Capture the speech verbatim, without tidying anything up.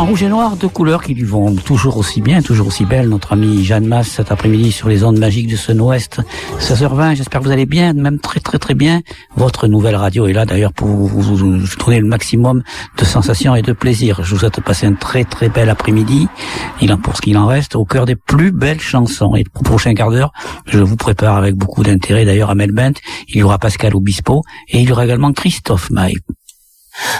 En rouge et noir, deux couleurs qui lui vont toujours aussi bien, toujours aussi belles. Notre ami Jeanne Masse cet après-midi sur les ondes magiques de Sun Ouest, seize heures vingt. J'espère que vous allez bien, même très très très bien. Votre nouvelle radio est là d'ailleurs pour vous, vous, vous donner le maximum de sensations et de plaisir. Je vous souhaite de passer un très très bel après-midi. Il en pour ce qu'il en reste, au cœur des plus belles chansons. Et pour le prochain quart d'heure, je vous prépare avec beaucoup d'intérêt d'ailleurs à Melbent. Il y aura Pascal Obispo et il y aura également Christophe Maé.